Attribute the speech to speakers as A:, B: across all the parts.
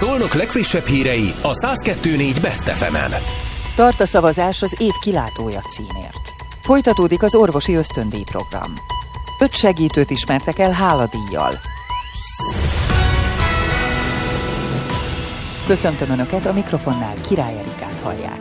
A: Szolnok legfrissebb hírei a 102.4 Best FM-en.
B: Tart a szavazás az év kilátója címért. Folytatódik az orvosi ösztöndíj program. 5 segítőt ismertek el háladíjjal. Köszöntöm Önöket, a mikrofonnál Király Erikát hallják.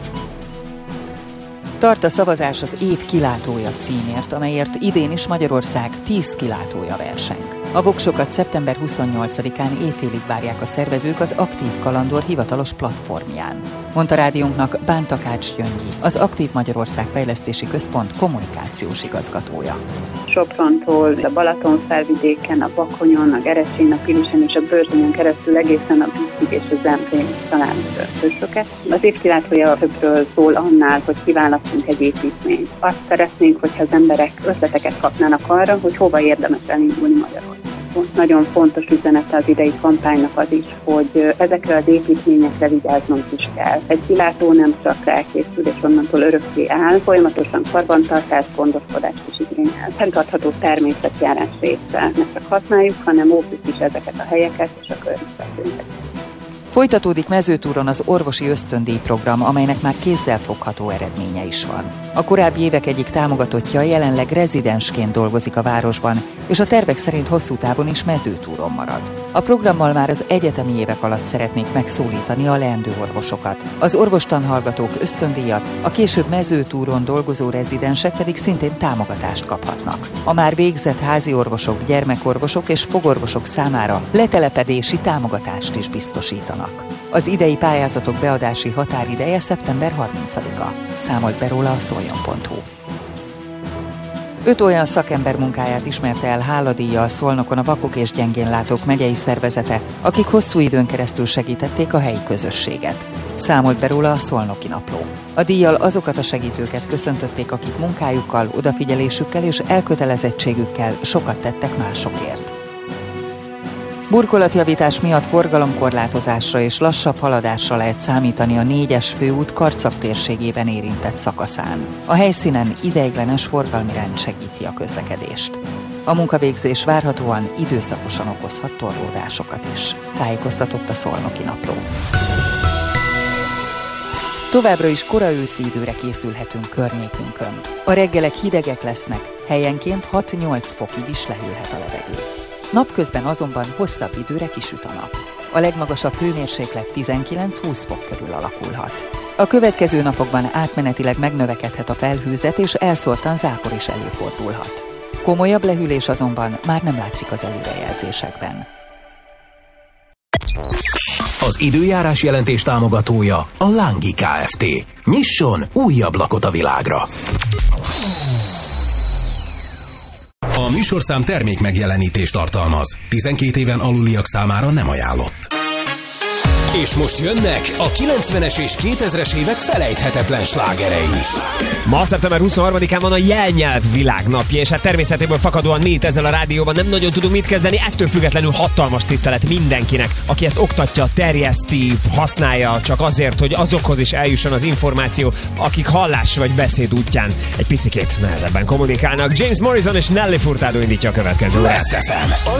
B: Tart a szavazás az év kilátója címért, amelyért idén is Magyarország 10 kilátója verseng. A voksokat szeptember 28-án éjfélig várják a szervezők az Aktív Kalandor hivatalos platformján, mondta rádiónknak Bán Takács Gyöngyi, az Aktív Magyarország Fejlesztési Központ kommunikációs igazgatója.
C: Soprontól a Balatonfelvidéken, a Bakonyon, a Gerecsén, a Pilisen és a Börzsönyen keresztül egészen a Büsztig és a Zemplén talán többszöket. Az év kilátója többről szól annál, hogy kiválasztunk egy építményt. Azt szeretnénk, hogyha az emberek ötleteket kapnának arra, hogy hova érdemes elindulni Magyarországon. Nagyon fontos üzenete az idei kampánynak az is, hogy ezekre az építményekre vigyáznunk is kell. Egy kilátó nem csak elkészül és onnantól örökké áll, folyamatosan karbantartást, gondoskodást is igényel. Fenntartható természetjárás része. Ne csak használjuk, hanem óvjuk is ezeket a helyeket és a környezetünket.
B: Folytatódik Mezőtúron az orvosi ösztöndíj program, amelynek már kézzelfogható eredménye is van. A korábbi évek egyik támogatottja jelenleg rezidensként dolgozik a városban, és a tervek szerint hosszú távon is Mezőtúron marad. A programmal már az egyetemi évek alatt szeretnék megszólítani a leendő orvosokat. Az orvostanhallgatók ösztöndíjat, a később Mezőtúron dolgozó rezidensek pedig szintén támogatást kaphatnak. A már végzett házi orvosok, gyermekorvosok és fogorvosok számára letelepedési támogatást is biztosítanak. Az idei pályázatok beadási határideje szeptember 30-a. Számolt be róla a szoljon.hu. 5 olyan szakember munkáját ismerte el háladíjjal Szolnokon a Vakok és Gyengénlátók megyei szervezete, akik hosszú időn keresztül segítették a helyi közösséget. Számolt be róla a Szolnoki Napló. A díjjal azokat a segítőket köszöntötték, akik munkájukkal, odafigyelésükkel és elkötelezettségükkel sokat tettek másokért. Burkolatjavítás miatt forgalomkorlátozásra és lassabb haladásra lehet számítani a 4-es főút Karcag térségében érintett szakaszán. A helyszínen ideiglenes forgalmi rend segíti a közlekedést. A munkavégzés várhatóan időszakosan okozhat torlódásokat is, tájékoztatott a Szolnoki Napló. Továbbra is kora őszi időre készülhetünk környékünkön. A reggelek hidegek lesznek, helyenként 6-8 fokig is lehűlhet a levegő. Napközben azonban hosszabb időre kisüt a nap. A legmagasabb hőmérséklet 19-20 fok körül alakulhat. A következő napokban átmenetileg megnövekedhet a felhőzet, és elszórtan zápor is előfordulhat. Komolyabb lehűlés azonban már nem látszik az előrejelzésekben.
A: Az időjárás jelentés támogatója a Lángi Kft. Nyisson új ablakot a világra! A műsorszám termék megjelenítést tartalmaz. 12 éven aluliak számára nem ajánlott. És most jönnek a 90-es és 2000-es évek felejthetetlen slágerei.
D: Ma szeptember 23-án van a jelnyelv világnapja, és hát természetéből fakadóan mi itt ezzel a rádióban nem nagyon tudunk mit kezdeni, ettől függetlenül hatalmas tisztelet mindenkinek, aki ezt oktatja, terjeszti, használja, csak azért, hogy azokhoz is eljusson az információ, akik hallás vagy beszéd útján egy picikét nehezebben kommunikálnak. James Morrison és Nelly Furtado indítja a következő.
A: Best FM.